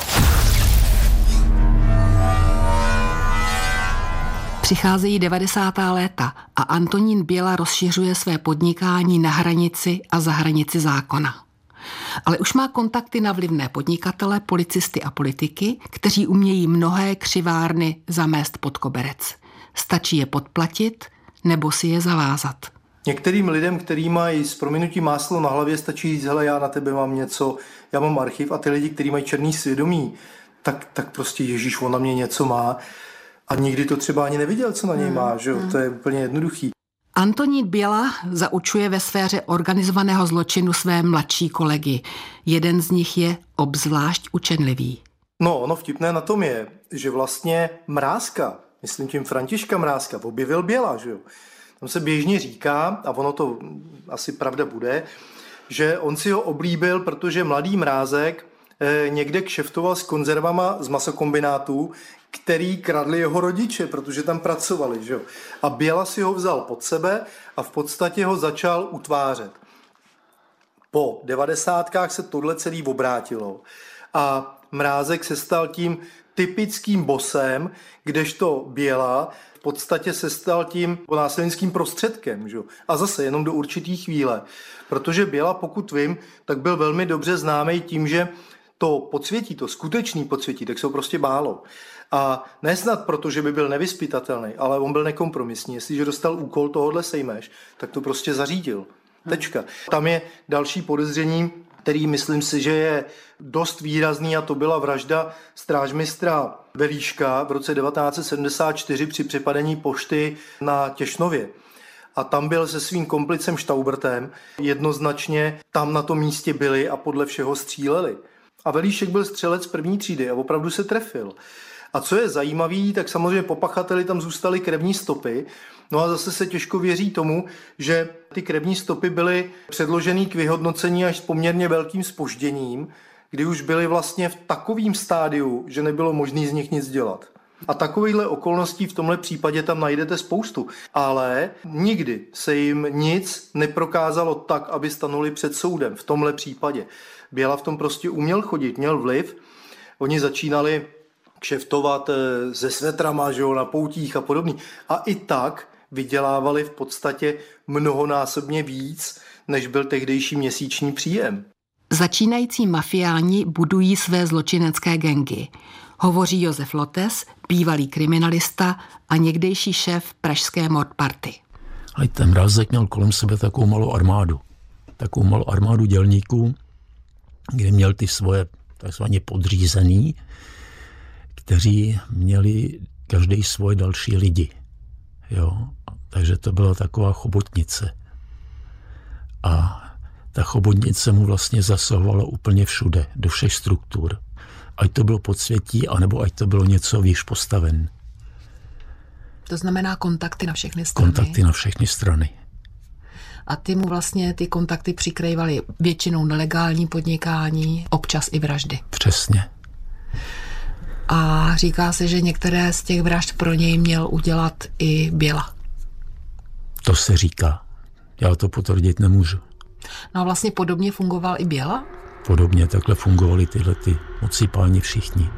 Přicházejí 90. léta a Antonín Běla rozšiřuje své podnikání na hranici a za hranici zákona. Ale už má kontakty na vlivné podnikatele, policisty a politiky, kteří umějí mnohé křivárny zamést pod koberec. Stačí je podplatit nebo si je zavázat. Některým lidem, kteří mají s prominutím máslo na hlavě, stačí říct, hele, já na tebe mám něco, já mám archiv, a ty lidi, kteří mají černý svědomí, tak prostě Ježíš, on na mě něco má a nikdy to třeba ani neviděl, co na něj má, že jo? To je úplně jednoduchý. Antonín Běla zaučuje ve sféře organizovaného zločinu své mladší kolegy. Jeden z nich je obzvlášť učenlivý. No, ono vtipné na tom je, že vlastně Mrázka, myslím tím Františka Mrázka, objevil Běla, že jo? Tam se běžně říká, a ono to asi pravda bude, že on si ho oblíbil, protože mladý Mrázek někde kšeftoval s konzervama z masokombinátů, který kradli jeho rodiče, protože tam pracovali. Že? A Běla si ho vzal pod sebe a v podstatě ho začal utvářet. Po 90kách se tohle celý obrátilo a Mrázek se stal tím typickým bosem, kdežto Běla v podstatě se stal tím násilnickým prostředkem. Že? A zase jenom do určitý chvíle. Protože Běla, pokud vím, tak byl velmi dobře známý tím, že to podsvětí, to skutečný podsvětí, tak se ho prostě bálo. A nesnad proto, že by byl nevyzpytatelný, ale on byl nekompromisní. Jestliže dostal úkol, tohodle sejmeš, tak to prostě zařídil. Tečka. Tam je další podezření, který myslím si, že je dost výrazný, a to byla vražda strážmistra Velíška v roce 1974 při přepadení pošty na Těšnově. A tam byl se svým komplicem Štaubertem. Jednoznačně tam na tom místě byli a podle všeho stříleli. A Velíšek byl střelec první třídy a opravdu se trefil. A co je zajímavé, tak samozřejmě po pachateli tam zůstaly krevní stopy. No a zase se těžko věří tomu, že ty krevní stopy byly předloženy k vyhodnocení až s poměrně velkým zpožděním, kdy už byly vlastně v takovém stádiu, že nebylo možné z nich nic dělat. A takovýchhle okolností v tomhle případě tam najdete spoustu. Ale nikdy se jim nic neprokázalo tak, aby stanuli před soudem v tomhle případě. Běla v tom prostě uměl chodit, měl vliv. Oni začínali kšeftovat se svetrama, že jo, na poutích a podobně. A i tak vydělávali v podstatě mnohonásobně víc, než byl tehdejší měsíční příjem. Začínající mafiáni budují své zločinecké gangy. Hovoří Josef Lotes, bývalý kriminalista a někdejší šéf pražské mordparty. Ale ten Mrázek měl kolem sebe takovou malou armádu dělníků, kde měl ty svoje takzvaně podřízený, kteří měli každý svoje další lidi. Jo? Takže to byla taková chobotnice. A ta chobotnice mu vlastně zasahovala úplně všude, do všech struktur. Ať to bylo podsvětí, anebo ať to bylo něco výš postaven. To znamená kontakty na všechny strany. Kontakty na všechny strany. A ty mu vlastně ty kontakty přikrývaly většinou nelegální podnikání, občas i vraždy. Přesně. A říká se, že některé z těch vražd pro něj měl udělat i Běla. To se říká. Já to potvrdit nemůžu. No a vlastně podobně fungoval i Běla? Podobně takhle fungovali tyhle ty moci páni všichni.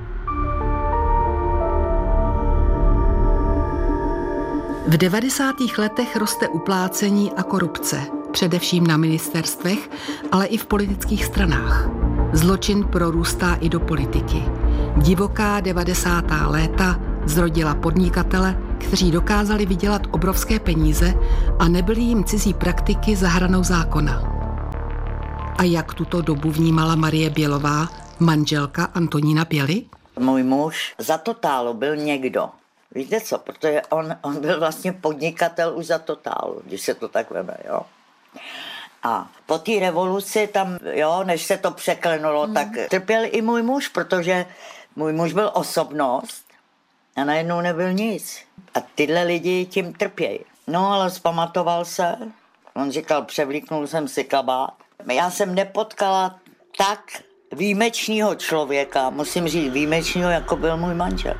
V 90. letech roste uplácení a korupce, především na ministerstvech, ale i v politických stranách. Zločin prorůstá i do politiky. Divoká 90. léta zrodila podnikatele, kteří dokázali vydělat obrovské peníze a nebyly jim cizí praktiky za hranou zákona. A jak tuto dobu vnímala Marie Bělová, manželka Antonína Běly? Můj muž za totálu byl někdo. Víte co, protože on byl vlastně podnikatel už za totálu, když se to tak veme, jo. A po té revoluci tam, jo, než se to překlenulo, tak trpěl i můj muž, protože můj muž byl osobnost a najednou nebyl nic. A tyhle lidi tím trpějí. No ale zpamatoval se, on říkal, převlíknul jsem si kabát. Já jsem nepotkala tak výjimečného člověka, musím říct výjimečného, jako byl můj manžel.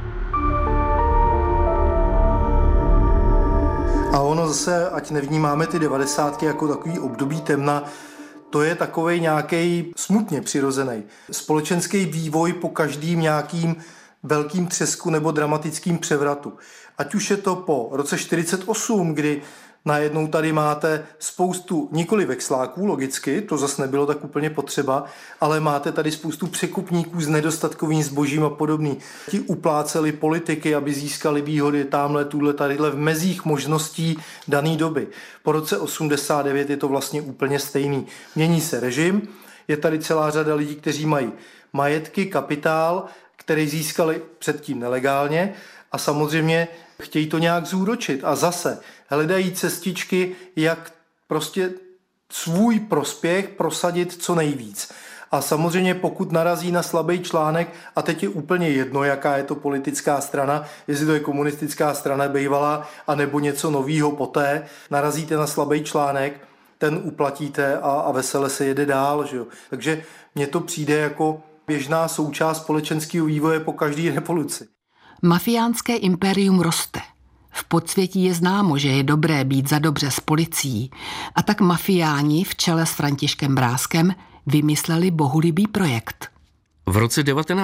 A ono zase, ať nevnímáme ty 90. jako takový období temna, to je takovej nějaký smutně přirozený společenský vývoj po každým nějakým velkým třesku nebo dramatickým převratu. Ať už je to po roce 48, kdy najednou tady máte spoustu nikoli veksláků, logicky, to zase nebylo tak úplně potřeba, ale máte tady spoustu překupníků s nedostatkovým zbožím a podobný. Ti upláceli politiky, aby získali výhody tamhle, tuhle, tadyhle v mezích možností dané doby. Po roce 89 je to vlastně úplně stejný. Mění se režim, je tady celá řada lidí, kteří mají majetky, kapitál, který získali předtím nelegálně a samozřejmě chtějí to nějak zúročit a zase hledají cestičky, jak prostě svůj prospěch prosadit co nejvíc. A samozřejmě pokud narazí na slabý článek, a teď je úplně jedno, jaká je to politická strana, jestli to je komunistická strana bývalá, anebo něco novýho poté, narazíte na slabý článek, ten uplatíte a vesele se jede dál. Že jo? Takže mně to přijde jako běžná součást společenského vývoje po každé revoluci. Mafiánské impérium roste. V podsvětí je známo, že je dobré být za dobře s policií, a tak mafiáni v čele s Františkem Bráskem vymysleli bohulibý projekt. V roce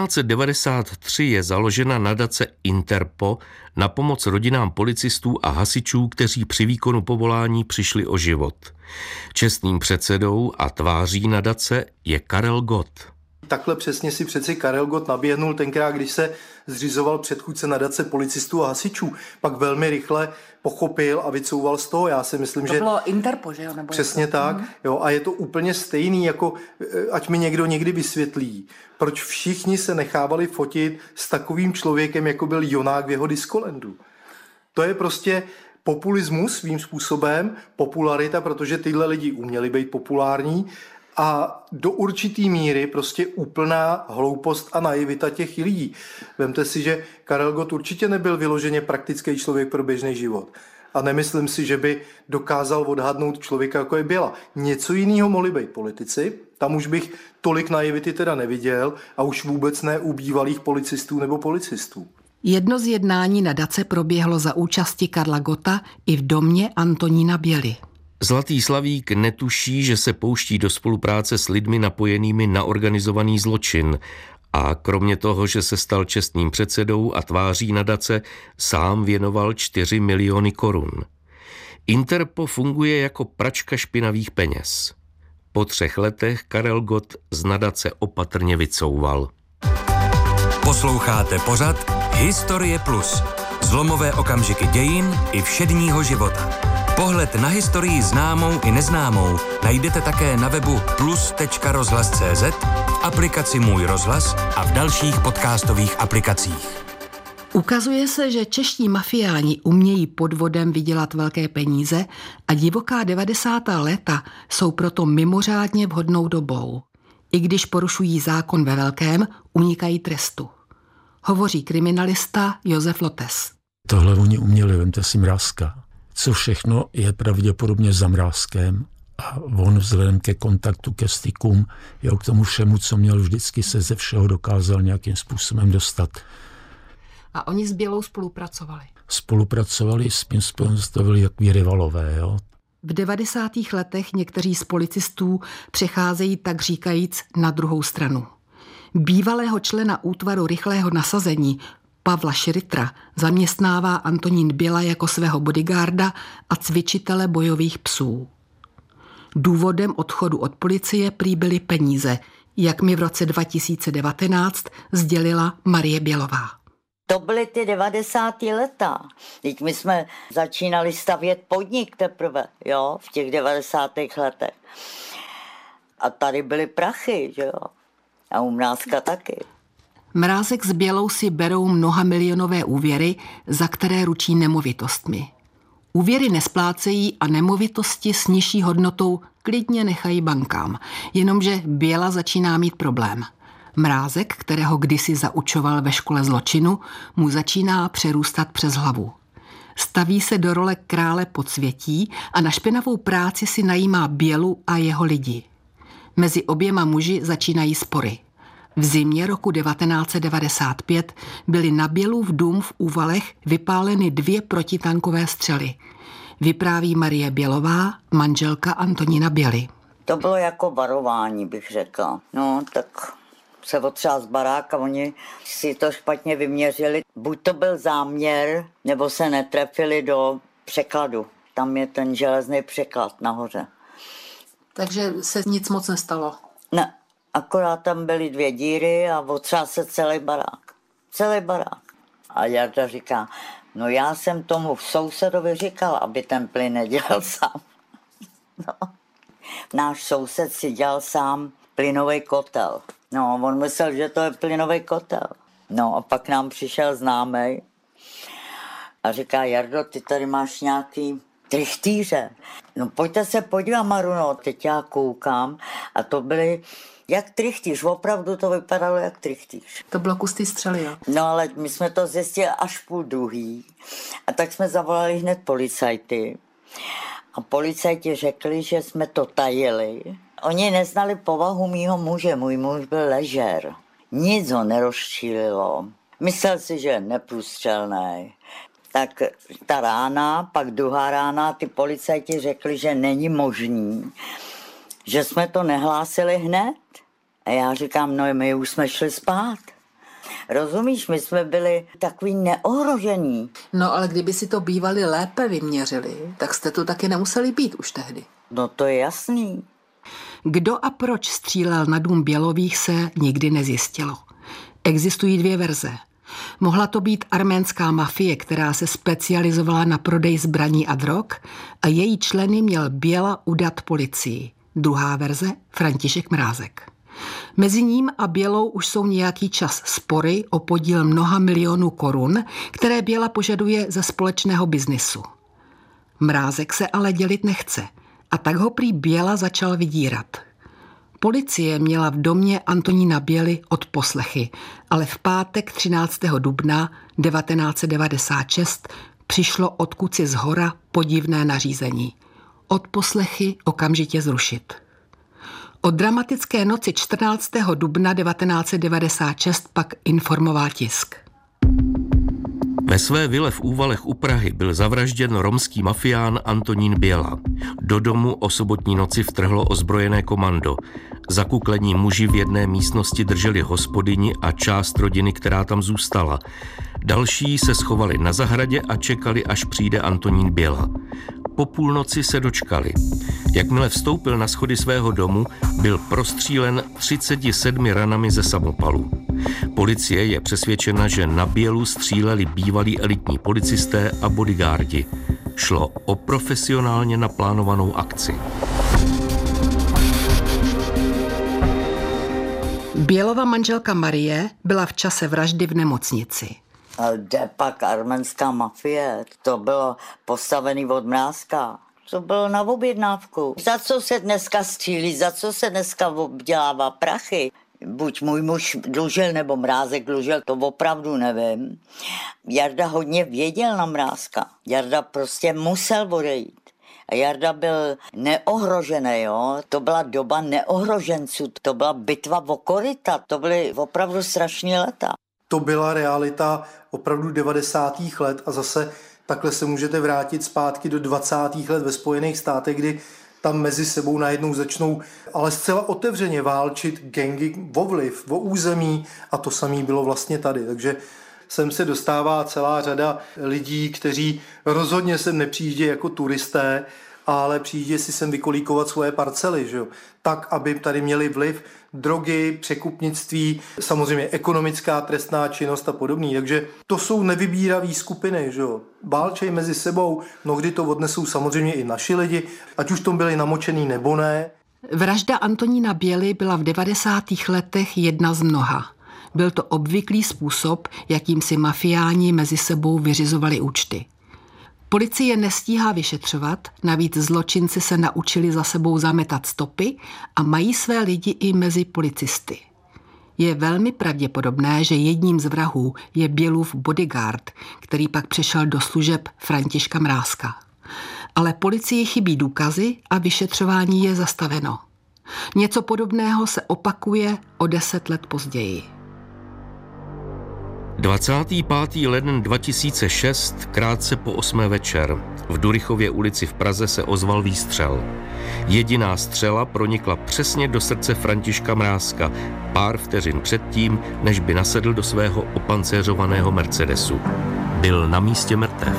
1993 je založena nadace Interpo na pomoc rodinám policistů a hasičů, kteří při výkonu povolání přišli o život. Čestným předsedou a tváří nadace je Karel Gott. Takhle přesně si přeci Karel Gott naběhnul tenkrát, když se zřizoval předchůdce nadace policistů a hasičů. Pak velmi rychle pochopil a vycouval z toho. Já si myslím, to že... To bylo Interpo, že jo? Nebo přesně tak. Jo, a je to úplně stejný, jako ať mi někdo někdy vysvětlí, proč všichni se nechávali fotit s takovým člověkem, jako byl Jonák v jeho Discolandu. To je prostě populismus svým způsobem, popularita, protože tyhle lidi uměli být populární, a do určitý míry prostě úplná hloupost a naivita těch lidí. Vemte si, že Karel Gott určitě nebyl vyloženě praktický člověk pro běžný život. A nemyslím si, že by dokázal odhadnout člověka, jako je Běla. Něco jiného mohli být politici, tam už bych tolik naivity teda neviděl a už vůbec ne u bývalých policistů nebo policistů. Jedno z jednání nadace proběhlo za účasti Karla Gotta i v domě Antonína Běly. Zlatý slavík netuší, že se pouští do spolupráce s lidmi napojenými na organizovaný zločin a kromě toho, že se stal čestným předsedou a tváří nadace, sám věnoval 4 miliony korun. Interpo funguje jako pračka špinavých peněz. Po 3 letech Karel Gott z nadace opatrně vycouval. Posloucháte pořad Historie Plus. Zlomové okamžiky dějin i všedního života. Pohled na historii známou i neznámou najdete také na webu plus.rozhlas.cz, v aplikaci Můj rozhlas a v dalších podcastových aplikacích. Ukazuje se, že čeští mafiáni umějí podvodem vydělat velké peníze a divoká 90. léta jsou proto mimořádně vhodnou dobou. I když porušují zákon ve velkém, unikají trestu. Hovoří kriminalista Josef Lotes. Tohle oni uměli, vemte si Mrázka. Co všechno je pravděpodobně za Mrázkem a on vzhledem ke kontaktu, ke stykům, jo, k tomu všemu, co měl, vždycky se ze všeho dokázal nějakým způsobem dostat. A oni s Bělou spolupracovali? spolupracovali, s mým způsobem to byli takový rivalové. Jo. V 90. letech někteří z policistů přecházejí tak říkajíc na druhou stranu. Bývalého člena útvaru rychlého nasazení Pavla Šritra zaměstnává Antonín Běla jako svého bodyguarda a cvičitele bojových psů. Důvodem odchodu od policie prý byly peníze, jak mi v roce 2019 sdělila Marie Bělová. To byly ty 90. leta. Teď my jsme začínali stavět podnik teprve, jo, v těch 90. letech. A tady byly prachy, že jo. A u Mrázka taky. Mrázek s Bělou si berou mnohamilionové úvěry, za které ručí nemovitostmi. Úvěry nesplácejí a nemovitosti s nižší hodnotou klidně nechají bankám, jenomže Běla začíná mít problém. Mrázek, kterého kdysi zaučoval ve škole zločinu, mu začíná přerůstat přes hlavu. Staví se do role krále podsvětí a na špinavou práci si najímá Bělu a jeho lidi. Mezi oběma muži začínají spory. V zimě roku 1995 byly na Bělův dům v Úvalech vypáleny 2 protitankové střely. Vypráví Marie Bělová, manželka Antonína Běly. To bylo jako varování, bych řekla. No, tak se otřás barák a oni si to špatně vyměřili. Buď to byl záměr, nebo se netrefili do překladu. Tam je ten železný překlad nahoře. Takže se nic moc nestalo? Ne, akorát tam byly 2 díry a otřás se celý barák. Celý barák. A Jarda říká, no já jsem tomu sousedovi říkal, aby ten plyn nedělal sám. No. Náš soused si dělal sám plynový kotel. No, on myslel, že to je plynový kotel. No a pak nám přišel známej a říká, Jardo, ty tady máš nějaký trichtýře. No pojďte se podívat, Maruno, teď já koukám a to byly jak trichtýř, opravdu to vypadalo jak trichtýř. To bylo kus ty střely, jo? No ale my jsme to zjistili až 1:30 a tak jsme zavolali hned policajty. A policajti řekli, že jsme to tajili. Oni neznali povahu mýho muže, můj muž byl ležer. Nic ho nerozčílilo. Myslel si, že je neprůstřelný. Tak ta rána, pak druhá rána, ty policajti řekli, že není možný, že jsme to nehlásili hned. A já říkám, no my už jsme šli spát. Rozumíš, my jsme byli takový neohrožení. No ale kdyby si to bývali lépe vyměřili, tak jste tu taky nemuseli být už tehdy. No to je jasný. Kdo a proč střílel na dům Bělových se nikdy nezjistilo. Existují 2 verze. Mohla to být arménská mafie, která se specializovala na prodej zbraní a drog a její členy měl Běla udat policii. Druhá verze František Mrázek. Mezi ním a Bělou už jsou nějaký čas spory o podíl mnoha milionů korun, které Běla požaduje ze společného biznisu. Mrázek se ale dělit nechce a tak ho prý Běla začal vydírat. Policie měla v domě Antonína Běly odposlechy, ale v pátek 13. dubna 1996 přišlo od Kuci zhora podivné nařízení. Odposlechy okamžitě zrušit. O dramatické noci 14. dubna 1996 pak informoval tisk. Ve své vile v Úvalech u Prahy byl zavražděn romský mafián Antonín Běla. Do domu o sobotní noci vtrhlo ozbrojené komando. Zakuklení muži v jedné místnosti drželi hospodyni a část rodiny, která tam zůstala. Další se schovali na zahradě a čekali, až přijde Antonín Běla. Po půlnoci se dočkali. Jakmile vstoupil na schody svého domu, byl prostřílen 37 ranami ze samopalu. Policie je přesvědčena, že na Bělu stříleli bývalí elitní policisté a bodyguardi. Šlo o profesionálně naplánovanou akci. Bělova manželka Marie byla v čase vraždy v nemocnici. Kde pak arménská mafie? To bylo postavený od Mrázka. To bylo na objednávku. Za co se dneska střílí, za co se dneska obdělává prachy? Buď můj muž dlužil, nebo Mrázek dlužil, to opravdu nevím. Jarda hodně věděl na Mrázka. Jarda prostě musel odejít. A Jarda byl neohrožený, jo. To byla doba neohroženců, to byla bitva o koryta, to byly opravdu strašné leta. To byla realita opravdu 90. let a zase takhle se můžete vrátit zpátky do 20. let ve Spojených státech, kdy tam mezi sebou najednou začnou ale zcela otevřeně válčit gangy o vliv, o území a to samé bylo vlastně tady. Takže sem se dostává celá řada lidí, kteří rozhodně sem nepřijíždějí jako turisté, ale přijíždějí si sem vykolíkovat svoje parcely, že jo? Tak, aby tady měli vliv drogy, překupnictví, samozřejmě ekonomická trestná činnost a podobný. Takže to jsou nevybíravé skupiny, že jo? Válčej mezi sebou, mnohdy to odnesou samozřejmě i naši lidi, ať už tom byli namočený nebo ne. Vražda Antonína Běly byla v 90. letech jedna z mnoha. Byl to obvyklý způsob, jakým si mafiáni mezi sebou vyřizovali účty. Policie nestíhá vyšetřovat, navíc zločinci se naučili za sebou zametat stopy a mají své lidi i mezi policisty. Je velmi pravděpodobné, že jedním z vrahů je Bělův bodyguard, který pak přešel do služeb Františka Mrázka. Ale policii chybí důkazy a vyšetřování je zastaveno. Něco podobného se opakuje o 10 let později. 25. leden 2006, krátce po 8. večer. V Durychově ulici v Praze se ozval výstřel. Jediná střela pronikla přesně do srdce Františka Mrázka, pár vteřin předtím, než by nasedl do svého opancéřovaného Mercedesu. Byl na místě mrtev.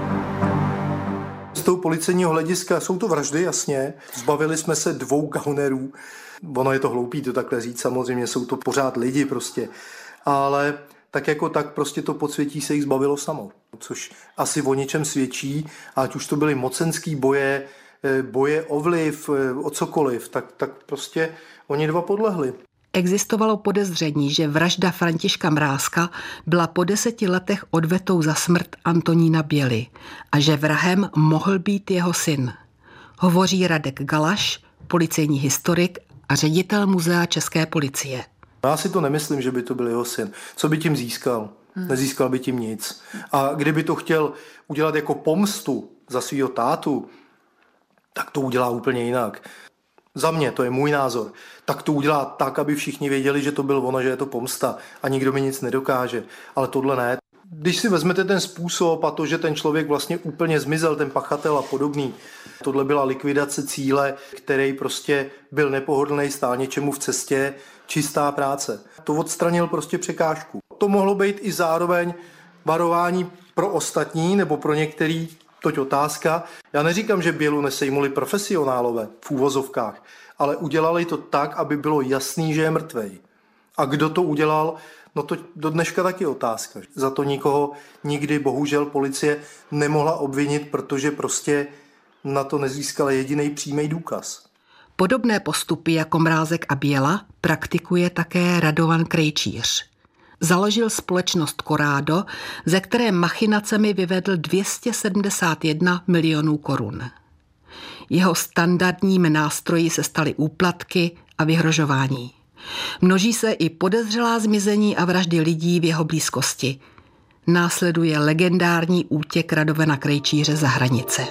Z toho policejního hlediska jsou to vraždy, jasně. Zbavili jsme se 2 gaunerů. Ono je to hloupý to takhle říct, samozřejmě jsou to pořád lidi prostě. Ale tak jako tak prostě to podsvětí se jich zbavilo samo. Což asi o něčem svědčí, ať už to byly mocenský boje, boje o vliv, o cokoliv, tak prostě oni 2 podlehli. Existovalo podezření, že vražda Františka Mrázka byla po 10 letech odvetou za smrt Antonína Běly a že vrahem mohl být jeho syn. Hovoří Radek Galaš, policejní historik a ředitel Muzea České policie. Já si to nemyslím, že by to byl jeho syn. Co by tím získal? Nezískal by tím nic. A kdyby to chtěl udělat jako pomstu za svýho tátu, tak to udělá úplně jinak. Za mě, to je můj názor, tak to udělá tak, aby všichni věděli, že to byl ono, že je to pomsta a nikdo mi nic nedokáže. Ale tohle ne. Když si vezmete ten způsob a to, že ten člověk vlastně úplně zmizel, ten pachatel a podobný, tohle byla likvidace cíle, který prostě byl nepohodlný, stál něčemu v cestě, čistá práce. To odstranil prostě překážku. To mohlo být i zároveň varování pro ostatní nebo pro některý, toť otázka. Já neříkám, že Bělu nesejmuli profesionálové v úvozovkách, ale udělali to tak, aby bylo jasný, že je mrtvej. A kdo to udělal, no to do dneška taky otázka. Za to nikoho nikdy bohužel policie nemohla obvinit, protože prostě na to nezískala jediný přímý důkaz. Podobné postupy jako Mrázek a Běla praktikuje také Radovan Krejčíř. Založil společnost Corrado, ze které machinacemi vyvedl 271 milionů korun. Jeho standardními nástroji se staly úplatky a vyhrožování. Množí se i podezřelá zmizení a vraždy lidí v jeho blízkosti. Následuje legendární útěk Radovana Krejčíře za hranice.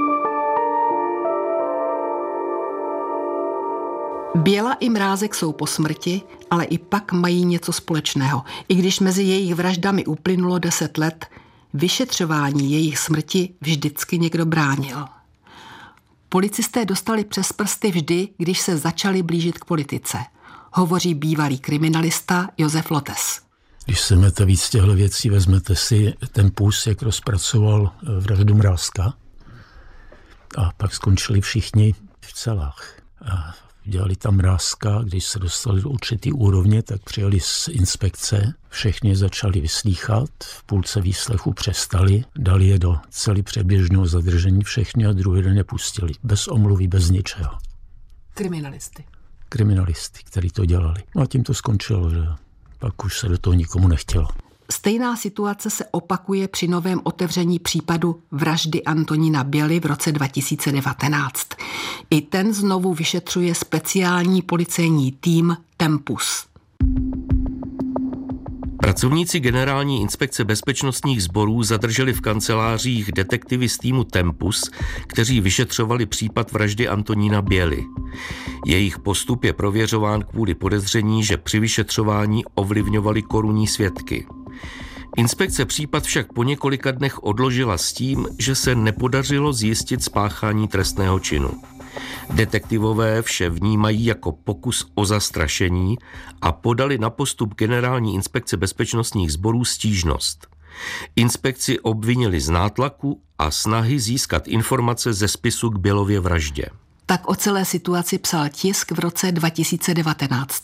Běla i Mrázek jsou po smrti, ale i pak mají něco společného. I když mezi jejich vraždami uplynulo 10 let, vyšetřování jejich smrti vždycky někdo bránil. Policisté dostali přes prsty vždy, když se začali blížit k politice. Hovoří bývalý kriminalista Josef Lotes. Když se vezmete víc těchto věcí, vezmete si ten Půs, jak rozpracoval vraždu Mrázka a pak skončili všichni v celách. A dělali tam Mrázka, když se dostali do určitý úrovně, tak přijeli z inspekce, všechny začali vyslýchat, v půlce výslechu přestali, dali je do celý předběžného zadržení všechny a druhý den je pustili, bez omluvy, bez ničeho. Kriminalisty, kteří to dělali. No a tím to skončilo, že pak už se do toho nikomu nechtělo. Stejná situace se opakuje při novém otevření případu vraždy Antonína Běly v roce 2019. I ten znovu vyšetřuje speciální policejní tým Tempus. Pracovníci Generální inspekce bezpečnostních sborů zadrželi v kancelářích detektivy z týmu Tempus, kteří vyšetřovali případ vraždy Antonína Běly. Jejich postup je prověřován kvůli podezření, že při vyšetřování ovlivňovali korunní svědky. Inspekce případ však po několika dnech odložila s tím, že se nepodařilo zjistit spáchání trestného činu. Detektivové vše vnímají jako pokus o zastrašení a podali na postup Generální inspekce bezpečnostních sborů stížnost. Inspekci obvinili z nátlaku a snahy získat informace ze spisu k Bělově vraždě. Tak o celé situaci psal Tisk v roce 2019.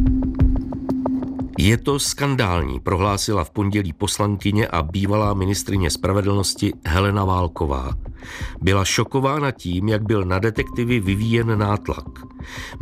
Je to skandální, prohlásila v pondělí poslankyně a bývalá ministryně spravedlnosti Helena Válková. Byla šokována tím, jak byl na detektivy vyvíjen nátlak.